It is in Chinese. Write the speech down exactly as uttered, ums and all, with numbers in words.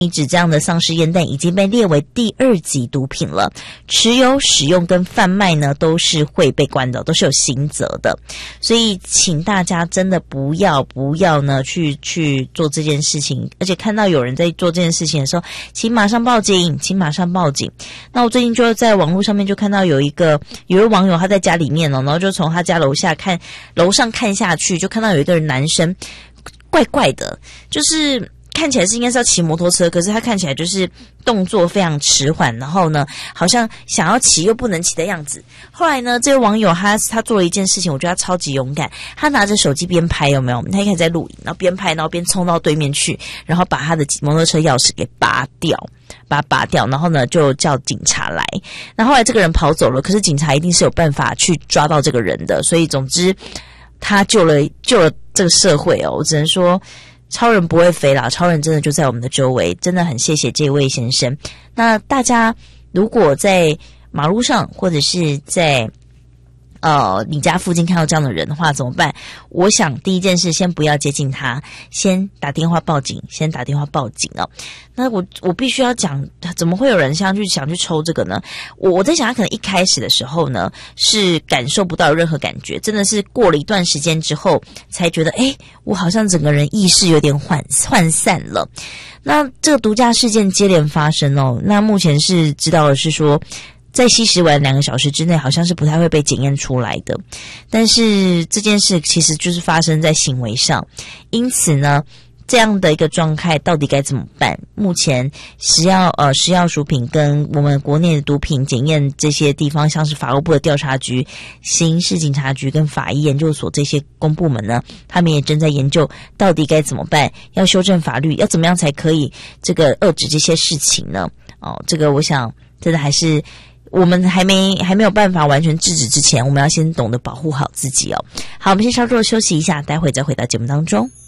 指这样的丧尸烟弹已经被列为第二级毒品了，持有、使用跟贩卖呢都是会被关的，都是有刑责的。所以请大家真的不要不要呢去去做这件事情，而且看到有人在做这件事情的时候，请马上报警，请马上报警。那我最近就在网络上面就看到有一个有一位网友他在家里面哦，然后就从他家楼下看楼上看下去，就看到有一个男生怪怪的，就是看起来是应该是要骑摩托车，可是他看起来就是动作非常迟缓，然后呢好像想要骑又不能骑的样子。后来呢这位网友他他做了一件事情，我觉得他超级勇敢，他拿着手机边拍，有没有，他一开始在录影，然后边拍然后边冲到对面去，然后把他的摩托车钥匙给拔掉把它拔掉，然后呢就叫警察来。那后来这个人跑走了，可是警察一定是有办法去抓到这个人的，所以总之他救了救了这个社会哦，我只能说超人不会飞啦，超人真的就在我们的周围，真的很谢谢这位先生。那大家如果在马路上或者是在呃你家附近看到这样的人的话怎么办？我想第一件事先不要接近他，先打电话报警，先打电话报警哦。那我我必须要讲，怎么会有人想去想去抽这个呢？我我在想他可能一开始的时候呢是感受不到任何感觉，真的是过了一段时间之后才觉得诶我好像整个人意识有点涣涣散了。那这个毒驾事件接连发生哦，那目前是知道的是说在吸食完两个小时之内好像是不太会被检验出来的，但是这件事其实就是发生在行为上，因此呢这样的一个状态到底该怎么办？目前食药呃食药署品跟我们国内的毒品检验这些地方，像是法务部的调查局、刑事警察局跟法医研究所这些公部门呢，他们也正在研究到底该怎么办，要修正法律，要怎么样才可以这个遏制这些事情呢？哦，这个我想真的还是我们还没还没有办法完全制止之前，我们要先懂得保护好自己哦。好，我们先稍作休息一下，待会再回到节目当中。